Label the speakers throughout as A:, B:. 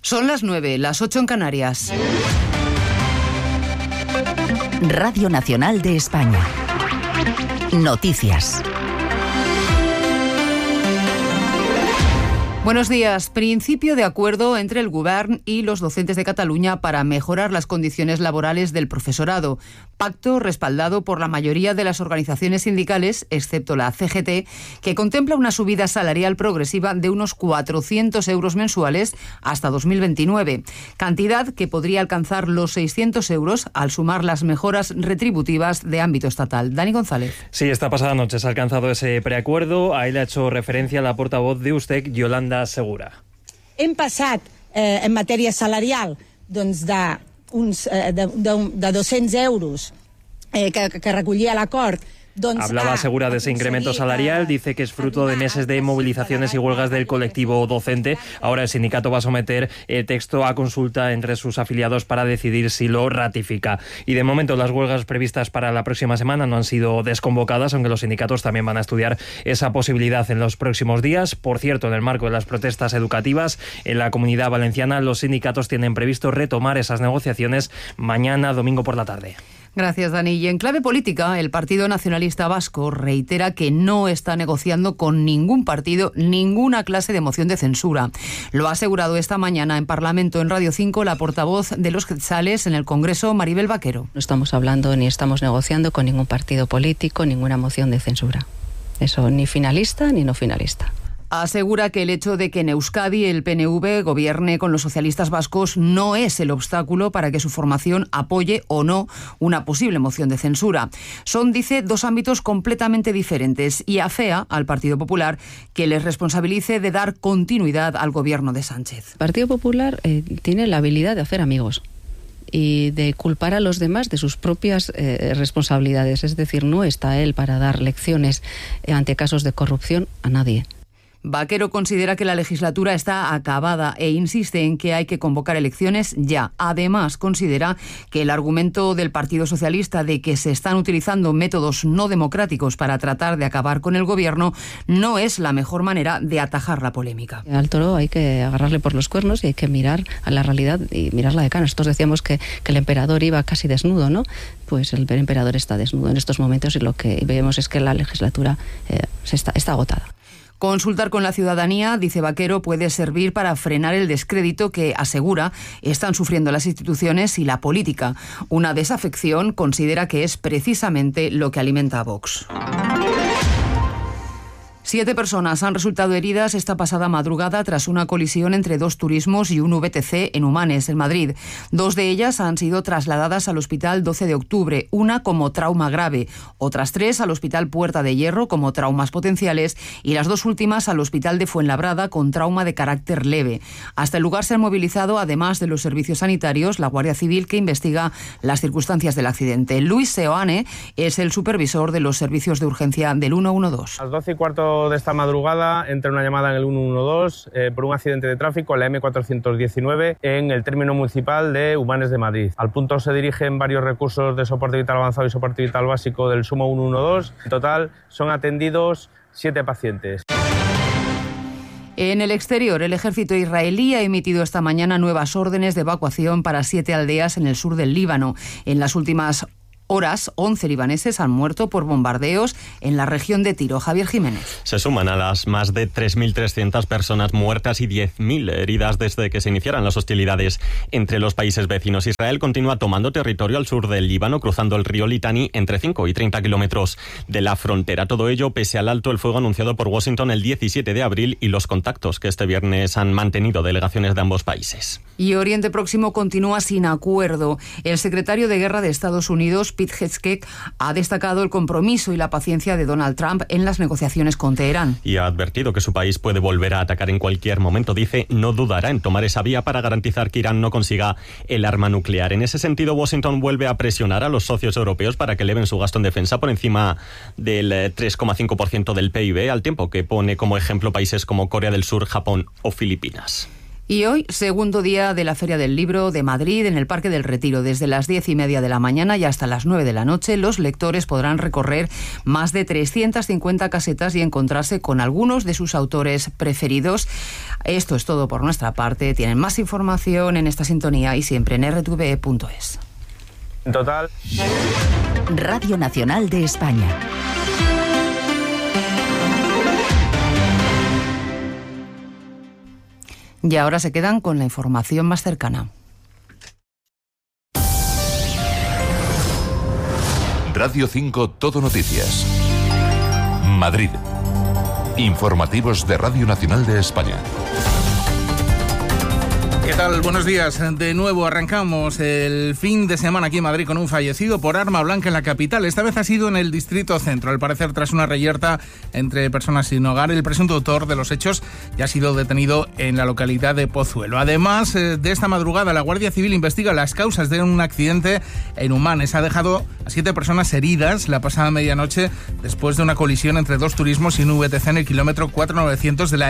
A: Son las 9, las 8 en Canarias.
B: Radio Nacional de España. Noticias.
A: Buenos días. Principio de acuerdo entre el Govern y los docentes de Cataluña para mejorar las condiciones laborales del profesorado. Pacto respaldado por la mayoría de las organizaciones sindicales, excepto la CGT, que contempla una subida salarial progresiva de unos 400 euros mensuales hasta 2029. Cantidad que podría alcanzar los 600 euros al sumar las mejoras retributivas de ámbito estatal. Dani González.
C: Sí, esta pasada noche se ha alcanzado ese preacuerdo. Ahí le ha hecho referencia la portavoz de USTEC, Yolanda Segura.
D: Hem passat en matèria salarial doncs de 200 euros que recollia l'acord.
C: Hablaba Segura de ese incremento salarial, dice que es fruto de meses de movilizaciones y huelgas del colectivo docente. Ahora el sindicato va a someter el texto a consulta entre sus afiliados para decidir si lo ratifica. Y de momento las huelgas previstas para la próxima semana no han sido desconvocadas, aunque los sindicatos también van a estudiar esa posibilidad en los próximos días. Por cierto, en el marco de las protestas educativas en la Comunidad Valenciana, los sindicatos tienen previsto retomar esas negociaciones mañana, domingo por la tarde.
A: Gracias, Dani. Y en clave política, el Partido Nacionalista Vasco reitera que no está negociando con ningún partido ninguna clase de moción de censura. Lo ha asegurado esta mañana en Parlamento, en Radio 5, la portavoz de los Quetzales en el Congreso, Maribel Vaquero.
E: No estamos hablando ni estamos negociando con ningún partido político ninguna moción de censura. Eso ni finalista ni no finalista.
A: Asegura que el hecho de que en Euskadi el PNV gobierne con los socialistas vascos no es el obstáculo para que su formación apoye o no una posible moción de censura. Son, dice, dos ámbitos completamente diferentes y afea al Partido Popular que les responsabilice de dar continuidad al gobierno de Sánchez.
E: El Partido Popular tiene la habilidad de hacer amigos y de culpar a los demás de sus propias responsabilidades. Es decir, no está él para dar lecciones ante casos de corrupción a nadie.
A: Vaquero considera que la legislatura está acabada e insiste en que hay que convocar elecciones ya. Además, considera que el argumento del Partido Socialista de que se están utilizando métodos no democráticos para tratar de acabar con el gobierno no es la mejor manera de atajar la polémica.
E: Al toro hay que agarrarle por los cuernos y hay que mirar a la realidad y mirarla de cara. Nosotros decíamos que el emperador iba casi desnudo, ¿no? Pues el emperador está desnudo en estos momentos y lo que vemos es que la legislatura está agotada.
A: Consultar con la ciudadanía, dice Vaquero, puede servir para frenar el descrédito que, asegura, están sufriendo las instituciones y la política. Una desafección considera que es precisamente lo que alimenta a Vox. 7 personas han resultado heridas esta pasada madrugada tras una colisión entre dos turismos y un VTC en Humanes, en Madrid. 2 de ellas han sido trasladadas al Hospital 12 de Octubre, una como trauma grave, otras 3 al Hospital Puerta de Hierro como traumas potenciales y las 2 últimas al Hospital de Fuenlabrada con trauma de carácter leve. Hasta el lugar se han movilizado, además de los servicios sanitarios, la Guardia Civil que investiga las circunstancias del accidente. Luis Seoane es el supervisor de los servicios de urgencia del 112.
F: A las 12:15 de esta madrugada entra una llamada en el 112 por un accidente de tráfico en la M419 en el término municipal de Humanes de Madrid. Al punto se dirigen varios recursos de soporte vital avanzado y soporte vital básico del sumo 112. En total son atendidos 7 pacientes.
A: En el exterior, el ejército israelí ha emitido esta mañana nuevas órdenes de evacuación para 7 aldeas en el sur del Líbano. En las últimas horas, 11 libaneses han muerto por bombardeos en la región de Tiro. Javier Jiménez.
G: Se suman a las más de 3.300 personas muertas y 10.000 heridas desde que se iniciaran las hostilidades entre los países vecinos. Israel continúa tomando territorio al sur del Líbano, cruzando el río Litani entre 5 y 30 kilómetros de la frontera. Todo ello pese al alto el fuego anunciado por Washington el 17 de abril y los contactos que este viernes han mantenido delegaciones de ambos países.
A: Y Oriente Próximo continúa sin acuerdo. El secretario de Guerra de Estados Unidos, Pete Hegseth, ha destacado el compromiso y la paciencia de Donald Trump en las negociaciones con Teherán.
G: Y ha advertido que su país puede volver a atacar en cualquier momento. Dice, no dudará en tomar esa vía para garantizar que Irán no consiga el arma nuclear. En ese sentido, Washington vuelve a presionar a los socios europeos para que eleven su gasto en defensa por encima del 3,5% del PIB, al tiempo que pone como ejemplo países como Corea del Sur, Japón o Filipinas.
A: Y hoy, segundo día de la Feria del Libro de Madrid en el Parque del Retiro. Desde las 10:30 de la mañana y hasta las 9 de la noche, los lectores podrán recorrer más de 350 casetas y encontrarse con algunos de sus autores preferidos. Esto es todo por nuestra parte. Tienen más información en esta sintonía y siempre en rtve.es.
F: En total,
B: Radio Nacional de España.
A: Y ahora se quedan con la información más cercana.
H: Radio 5 Todo Noticias. Madrid. Informativos de Radio Nacional de España.
I: ¿Qué tal? Buenos días. De nuevo arrancamos el fin de semana aquí en Madrid con un fallecido por arma blanca en la capital. Esta vez ha sido en el distrito centro. Al parecer, tras una reyerta entre personas sin hogar, el presunto autor de los hechos ya ha sido detenido en la localidad de Pozuelo. Además, de esta madrugada, la Guardia Civil investiga las causas de un accidente en Humanes. Ha dejado a 7 personas heridas la pasada medianoche después de una colisión entre 2 turismos y un VTC en el kilómetro 4900 de la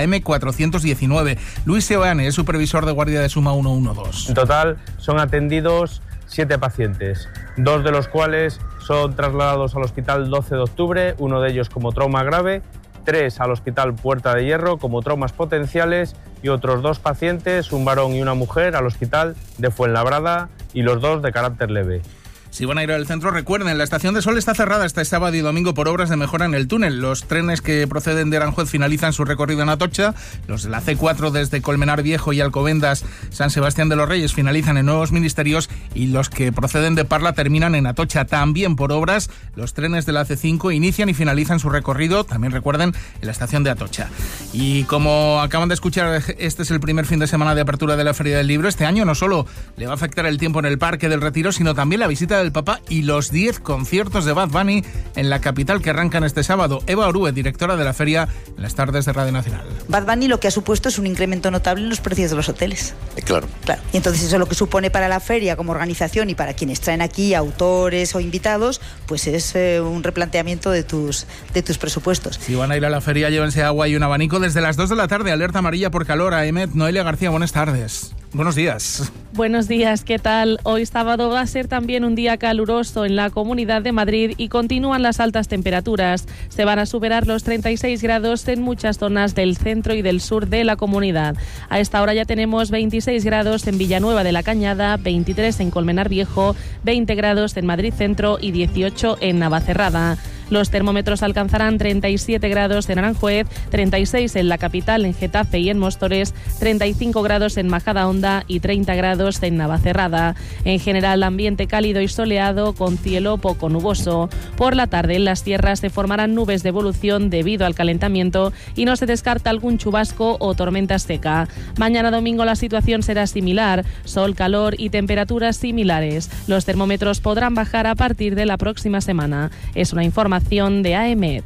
I: M419. Luis Seoane es supervisor de guardia de Suma 112.
F: en total son atendidos 7 pacientes, 2 de los cuales son trasladados al Hospital 12 de Octubre, uno de ellos como trauma grave, 3 al Hospital Puerta de Hierro como traumas potenciales y otros 2 pacientes, un varón y una mujer, al Hospital de Fuenlabrada y los 2 de carácter leve.
I: Si van a ir al centro, recuerden, la Estación de Sol está cerrada este sábado y domingo por obras de mejora en el túnel. Los trenes que proceden de Aranjuez finalizan su recorrido en Atocha, los de la C4 desde Colmenar Viejo y Alcobendas, San Sebastián de los Reyes finalizan en Nuevos Ministerios y los que proceden de Parla terminan en Atocha. También por obras, los trenes de la C5 inician y finalizan su recorrido, también recuerden, en la estación de Atocha. Y como acaban de escuchar, este es el primer fin de semana de apertura de la Feria del Libro. Este año no solo le va a afectar el tiempo en el Parque del Retiro, sino también la visita del Papa y los 10 conciertos de Bad Bunny en la capital que arrancan este sábado. Eva Orue, directora de la feria, en las tardes de Radio Nacional.
J: Bad Bunny lo que ha supuesto es un incremento notable en los precios de los hoteles.
K: Claro.
J: Y entonces eso lo que supone para la feria como organización y para quienes traen aquí autores o invitados, pues es un replanteamiento de tus presupuestos.
I: Si van a ir a la feria, llévense agua y un abanico. Desde las 2 de la tarde, alerta amarilla por calor a EMET. Noelia García, buenas tardes. Buenos días.
L: Buenos días, ¿qué tal? Hoy sábado va a ser también un día caluroso en la Comunidad de Madrid y continúan las altas temperaturas. Se van a superar los 36 grados en muchas zonas del centro y del sur de la comunidad. A esta hora ya tenemos 26 grados en Villanueva de la Cañada, 23 en Colmenar Viejo, 20 grados en Madrid Centro y 18 en Navacerrada. Los termómetros alcanzarán 37 grados en Aranjuez, 36 en la capital, en Getafe y en Móstoles, 35 grados en Majadahonda y 30 grados en Navacerrada. En general, ambiente cálido y soleado con cielo poco nuboso. Por la tarde, en las sierras se formarán nubes de evolución debido al calentamiento y no se descarta algún chubasco o tormenta seca. Mañana domingo la situación será similar, sol, calor y temperaturas similares. Los termómetros podrán bajar a partir de la próxima semana. Es una información de AEMET.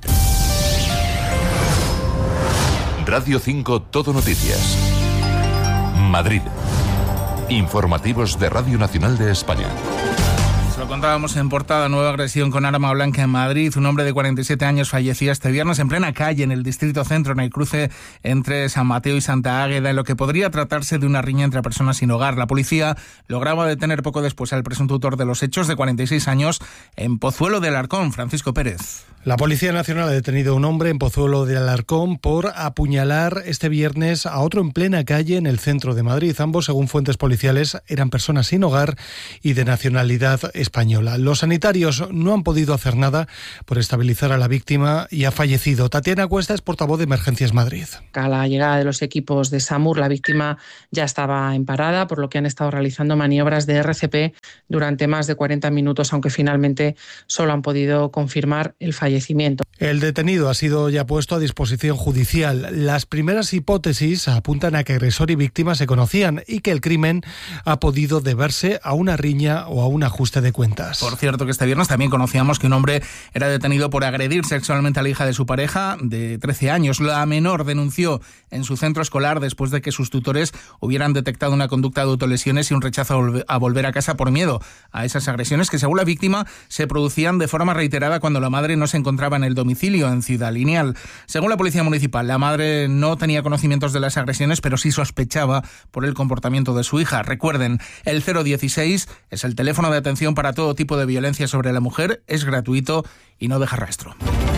H: Radio 5 Todo Noticias. Madrid. Informativos de Radio Nacional de España.
I: Lo contábamos en portada, nueva agresión con arma blanca en Madrid. Un hombre de 47 años fallecía este viernes en plena calle en el distrito centro, en el cruce entre San Mateo y Santa Águeda, en lo que podría tratarse de una riña entre personas sin hogar. La policía lograba detener poco después al presunto autor de los hechos, de 46 años, en Pozuelo de Alarcón, Francisco Pérez.
M: La Policía Nacional ha detenido a un hombre en Pozuelo de Alarcón por apuñalar este viernes a otro en plena calle en el centro de Madrid. Ambos, según fuentes policiales, eran personas sin hogar y de nacionalidad española. Los sanitarios no han podido hacer nada por estabilizar a la víctima y ha fallecido. Tatiana Cuesta es portavoz de Emergencias Madrid.
N: A la llegada de los equipos de SAMUR, la víctima ya estaba en parada, por lo que han estado realizando maniobras de RCP durante más de 40 minutos, aunque finalmente solo han podido confirmar el fallecimiento.
M: El detenido ha sido ya puesto a disposición judicial. Las primeras hipótesis apuntan a que agresor y víctima se conocían y que el crimen ha podido deberse a una riña o a un ajuste de cuentas. cuentas.
I: Por cierto que este viernes también conocíamos que un hombre era detenido por agredir sexualmente a la hija de su pareja de 13 años. La menor denunció en su centro escolar después de que sus tutores hubieran detectado una conducta de autolesiones y un rechazo a volver a casa por miedo a esas agresiones que, según la víctima, se producían de forma reiterada cuando la madre no se encontraba en el domicilio en Ciudad Lineal. Según la Policía Municipal, la madre no tenía conocimientos de las agresiones, pero sí sospechaba por el comportamiento de su hija. Recuerden, el 016 es el teléfono de atención para todo tipo de violencia sobre la mujer, es gratuito y no deja rastro.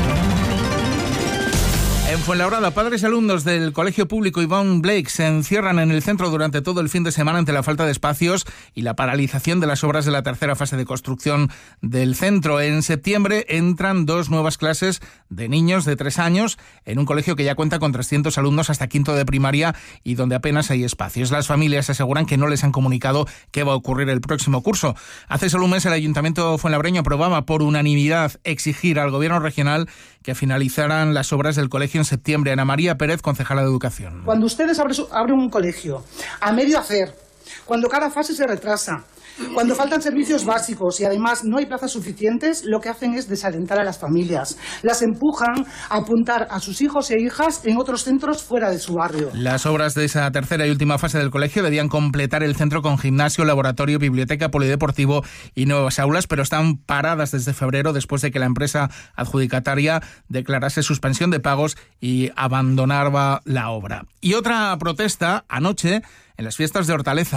I: En Fuenlabrada, padres y alumnos del Colegio Público Yvonne Blake se encierran en el centro durante todo el fin de semana ante la falta de espacios y la paralización de las obras de la tercera fase de construcción del centro. En septiembre entran 2 nuevas clases de niños de 3 años en un colegio que ya cuenta con 300 alumnos hasta quinto de primaria y donde apenas hay espacios. Las familias aseguran que no les han comunicado qué va a ocurrir el próximo curso. Hace solo un mes el Ayuntamiento fuenlabreño aprobaba por unanimidad exigir al Gobierno regional que finalizaran las obras del colegio en septiembre. Ana María Pérez, concejala de Educación.
K: Cuando ustedes abren un colegio a medio hacer, cuando cada fase se retrasa, cuando faltan servicios básicos y además no hay plazas suficientes, lo que hacen es desalentar a las familias. Las empujan a apuntar a sus hijos e hijas en otros centros fuera de su barrio.
I: Las obras de esa tercera y última fase del colegio debían completar el centro con gimnasio, laboratorio, biblioteca, polideportivo y nuevas aulas, pero están paradas desde febrero después de que la empresa adjudicataria declarase suspensión de pagos y abandonaba la obra. Y otra protesta anoche en las fiestas de Hortaleza.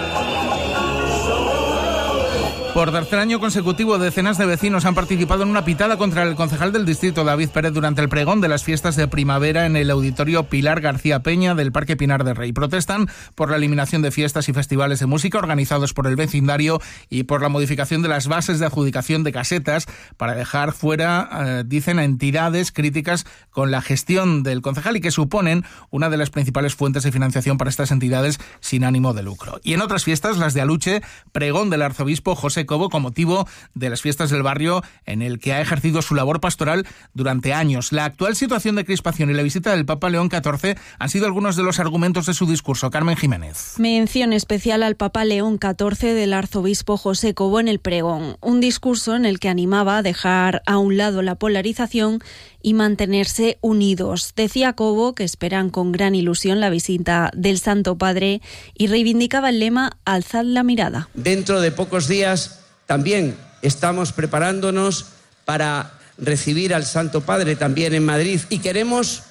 I: Por tercer año consecutivo, decenas de vecinos han participado en una pitada contra el concejal del distrito, David Pérez, durante el pregón de las fiestas de primavera en el auditorio Pilar García Peña del Parque Pinar de Rey. Protestan por la eliminación de fiestas y festivales de música organizados por el vecindario y por la modificación de las bases de adjudicación de casetas para dejar fuera, dicen, a entidades críticas con la gestión del concejal y que suponen una de las principales fuentes de financiación para estas entidades sin ánimo de lucro. Y en otras fiestas, las de Aluche, pregón del arzobispo José Cobo con motivo de las fiestas del barrio en el que ha ejercido su labor pastoral durante años. La actual situación de crispación y la visita del Papa León XIV han sido algunos de los argumentos de su discurso. Carmen Jiménez.
O: Mención especial al Papa León XIV del arzobispo José Cobo en el pregón. Un discurso en el que animaba a dejar a un lado la polarización y mantenerse unidos. Decía Cobo que esperan con gran ilusión la visita del Santo Padre y reivindicaba el lema «Alzad la mirada».
P: Dentro de pocos días también estamos preparándonos para recibir al Santo Padre también en Madrid y queremos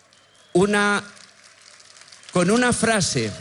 P: con una frase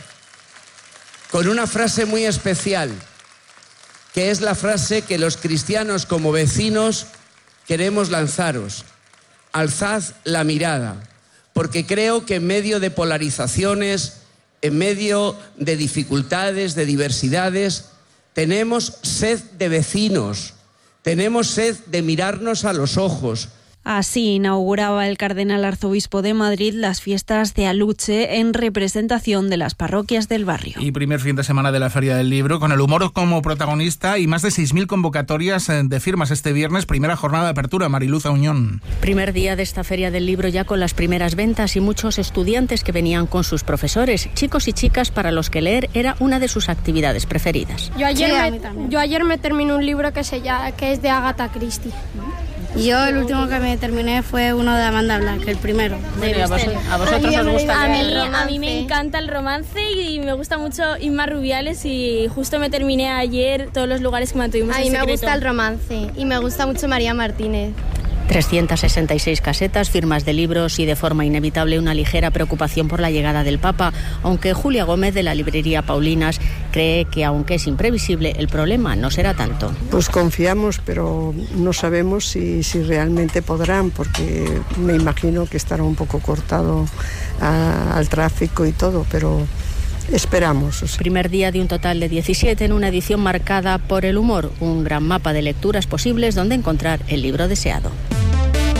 P: muy especial, que es la frase que los cristianos como vecinos queremos lanzaros. Alzad la mirada, porque creo que en medio de polarizaciones, en medio de dificultades, de diversidades, tenemos sed de vecinos, tenemos sed de mirarnos a los ojos.
O: Así inauguraba el cardenal arzobispo de Madrid las fiestas de Aluche en representación de las parroquias del barrio.
I: Y primer fin de semana de la Feria del Libro, con el humor como protagonista y más de 6.000 convocatorias de firmas este viernes, primera jornada de apertura. Mariluz Auñón.
Q: Primer día de esta Feria del Libro ya con las primeras ventas y muchos estudiantes que venían con sus profesores, chicos y chicas para los que leer era una de sus actividades preferidas.
R: Yo ayer me terminé un libro que es de Agatha Christie.
S: Yo el último que me terminé fue uno de Amanda Black, el primero.
Q: Bueno, ¿a vosotros os gusta leer?
R: A mí me encanta el romance y me gusta mucho Inma Rubiales y justo me terminé ayer todos los lugares que mantuvimos en secreto.
S: A mí me gusta el romance y me gusta mucho María Martínez.
Q: 366 casetas, firmas de libros y de forma inevitable una ligera preocupación por la llegada del Papa, aunque Julia Gómez de la librería Paulinas cree que aunque es imprevisible el problema no será tanto.
T: Pues confiamos, pero no sabemos si realmente podrán, porque me imagino que estará un poco cortado al tráfico y todo, pero esperamos.
Q: Primer día de un total de 17 en una edición marcada por el humor, un gran mapa de lecturas posibles donde encontrar el libro deseado.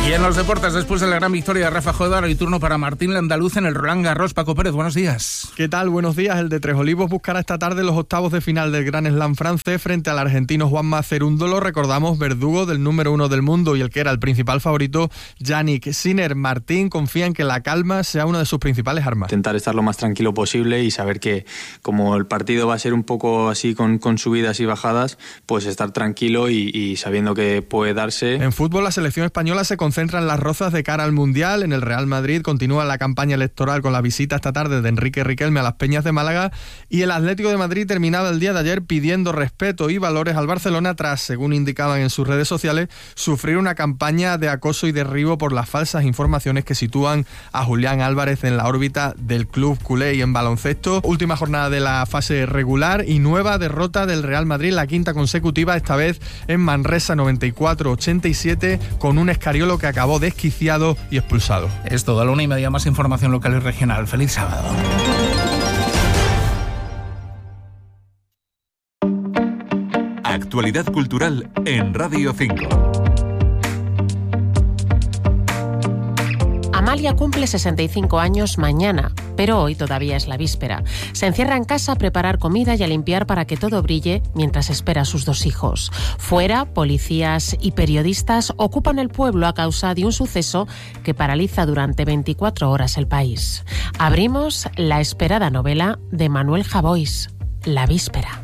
I: Y en los deportes, después de la gran victoria de Rafa Jodar, hay turno para Martín Landaluz en el Roland Garros. Paco Pérez, buenos días.
U: ¿Qué tal? Buenos días. El de Tres Olivos buscará esta tarde los octavos de final del Grand Slam francés frente al argentino Juanma Cerúndolo. Recordamos, verdugo del número 1 del mundo y el que era el principal favorito, Yannick Sinner. Martín confía en que la calma sea una de sus principales armas.
V: Intentar estar lo más tranquilo posible y saber que como el partido va a ser un poco así con subidas y bajadas, pues estar tranquilo y sabiendo que puede darse.
U: En fútbol, la selección española se concentra en Las Rozas de cara al Mundial. En el Real Madrid continúa la campaña electoral con la visita esta tarde de Enrique Riquelme a las Peñas de Málaga, y el Atlético de Madrid terminaba el día de ayer pidiendo respeto y valores al Barcelona tras, según indicaban en sus redes sociales, sufrir una campaña de acoso y derribo por las falsas informaciones que sitúan a Julián Álvarez en la órbita del club culé. Y en baloncesto, última jornada de la fase regular y nueva derrota del Real Madrid, la quinta consecutiva, esta vez en Manresa, 94-87, con un Escariolo que acabó desquiciado y expulsado.
I: Es todo, a la 1:30 más información local y regional. Feliz sábado.
H: Actualidad cultural en Radio 5.
W: Amalia cumple 65 años mañana, pero hoy todavía es la víspera. Se encierra en casa a preparar comida y a limpiar para que todo brille mientras espera a sus 2 hijos. Fuera, policías y periodistas ocupan el pueblo a causa de un suceso que paraliza durante 24 horas el país. Abrimos la esperada novela de Manuel Javois, La víspera.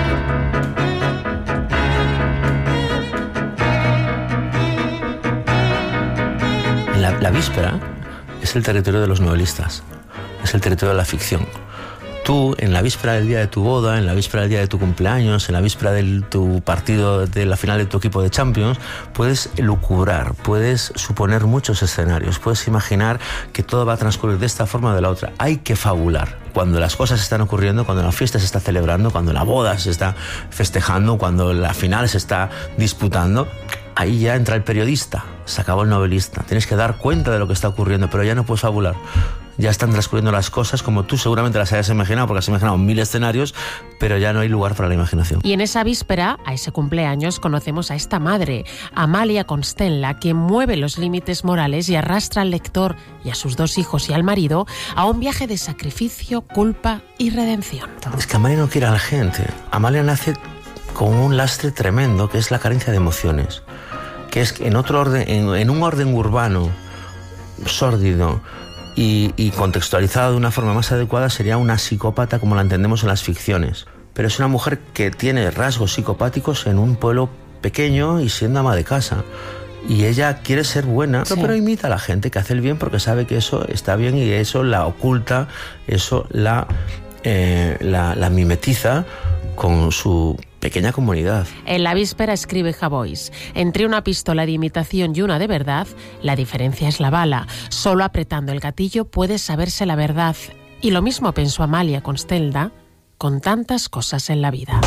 X: La víspera es el territorio de los novelistas, es el territorio de la ficción. Tú, en la víspera del día de tu boda, en la víspera del día de tu cumpleaños, en la víspera de tu partido, de la final de tu equipo de Champions, puedes lucubrar, puedes suponer muchos escenarios, puedes imaginar que todo va a transcurrir de esta forma o de la otra. Hay que fabular. Cuando las cosas están ocurriendo, cuando la fiesta se está celebrando, cuando la boda se está festejando, cuando la final se está disputando, ahí ya entra el periodista, se acabó el novelista. Tienes que dar cuenta de lo que está ocurriendo, pero ya no puedes fabular. Ya están transcurriendo las cosas como tú seguramente las hayas imaginado, porque has imaginado 1000 escenarios, pero ya no hay lugar para la imaginación.
W: Y en esa víspera, a ese cumpleaños, conocemos a esta madre, Amalia Constella, que mueve los límites morales y arrastra al lector y a sus 2 hijos y al marido a un viaje de sacrificio, culpa y redención.
X: Es que Amalia no quiere a la gente. Amalia nace con un lastre tremendo, que es la carencia de emociones, que es en otro orden, en un orden urbano, sórdido, y contextualizada de una forma más adecuada, sería una psicópata como la entendemos en las ficciones. Pero es una mujer que tiene rasgos psicopáticos en un pueblo pequeño y siendo ama de casa. Y ella quiere ser buena, sí, pero imita a la gente que hace el bien porque sabe que eso está bien y eso la oculta, eso la mimetiza con su pequeña comunidad.
W: En la víspera, escribe Javois, entre una pistola de imitación y una de verdad, la diferencia es la bala. Solo apretando el gatillo puede saberse la verdad. Y lo mismo pensó Amalia Constella con tantas cosas en la vida.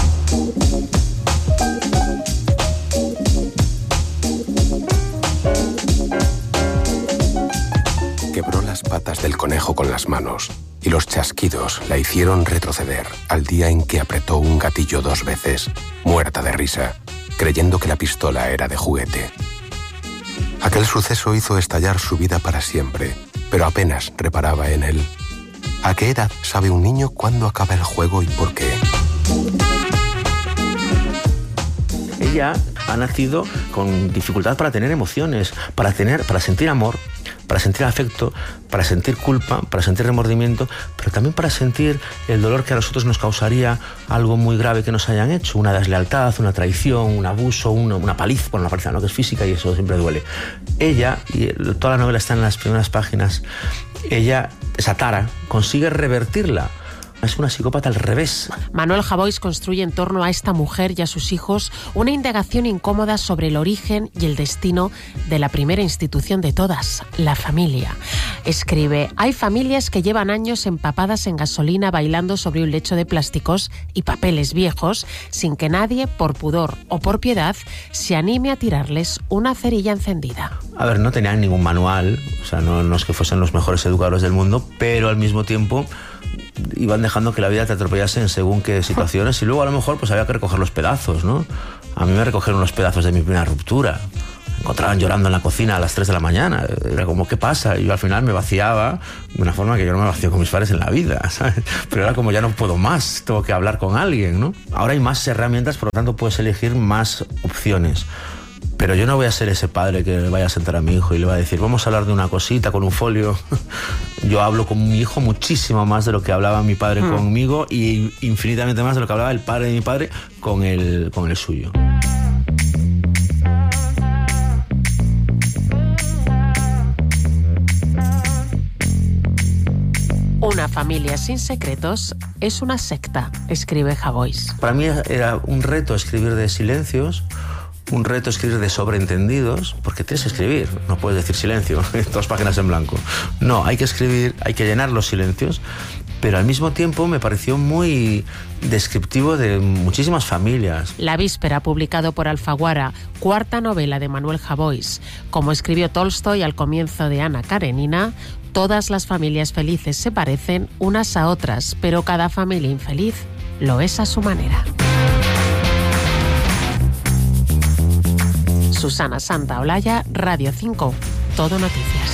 Y: Quebró las patas del conejo con las manos y los chasquidos la hicieron retroceder al día en que apretó un gatillo 2 veces, muerta de risa, creyendo que la pistola era de juguete. Aquel suceso hizo estallar su vida para siempre, pero apenas reparaba en él. ¿A qué edad sabe un niño cuándo acaba el juego y por qué?
X: Ella ha nacido con dificultad para tener emociones, para sentir amor, para sentir afecto, para sentir culpa, para sentir remordimiento, pero también para sentir el dolor que a nosotros nos causaría algo muy grave que nos hayan hecho, una deslealtad, una traición, un abuso, una paliza, bueno, una paliza no, que es física y eso siempre duele. Ella, y toda la novela está en las primeras páginas, ella, esa tara, consigue revertirla. Es una psicópata al revés.
W: Manuel Javois construye en torno a esta mujer y a sus hijos una indagación incómoda sobre el origen y el destino de la primera institución de todas, la familia. Escribe, hay familias que llevan años empapadas en gasolina bailando sobre un lecho de plásticos y papeles viejos sin que nadie, por pudor o por piedad, se anime a tirarles una cerilla encendida.
X: A ver, no tenían ningún manual, o sea, no es que fuesen los mejores educadores del mundo, pero al mismo tiempo iban dejando que la vida te atropellase en según qué situaciones y luego a lo mejor pues había que recoger los pedazos, ¿no? A mí me recogieron los pedazos de mi primera ruptura. encontraban llorando en la cocina a las 3 de la mañana. Era como, ¿qué pasa? Y yo al final me vaciaba de una forma que yo no me vacío con mis padres en la vida, ¿sabes? Pero era como, ya no puedo más, tengo que hablar con alguien, ¿no? Ahora hay más herramientas, por lo tanto puedes elegir más opciones. Pero yo no voy a ser ese padre que le vaya a sentar a mi hijo y le va a decir, vamos a hablar de una cosita con un folio. Yo hablo con mi hijo muchísimo más de lo que hablaba mi padre conmigo y infinitamente más de lo que hablaba el padre de mi padre con el suyo.
W: Una familia sin secretos es una secta, escribe Javois.
X: Para mí era un reto escribir de silencios, un reto escribir de sobreentendidos, porque tienes que escribir, no puedes decir silencio, 2 páginas en blanco. No, hay que escribir, hay que llenar los silencios, pero al mismo tiempo me pareció muy descriptivo de muchísimas familias.
W: La víspera, publicado por Alfaguara, 4ª novela de Manuel Javois. Como escribió Tolstoy al comienzo de Ana Karenina, todas las familias felices se parecen unas a otras, pero cada familia infeliz lo es a su manera. Susana Santaolalla, Radio 5, Todo Noticias.